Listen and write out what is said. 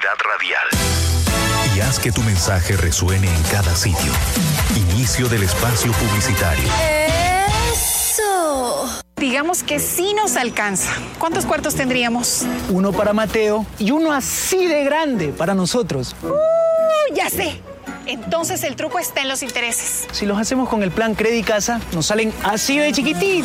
publicidad radial. Y haz que tu mensaje resuene en cada sitio. Inicio del espacio publicitario. ¡Eso! Digamos que sí nos alcanza. ¿Cuántos cuartos tendríamos? Uno para Mateo y uno así de grande para nosotros. Ya sé. Entonces el truco está en los intereses. Si los hacemos con el plan Credicasa, nos salen así de chiquititos.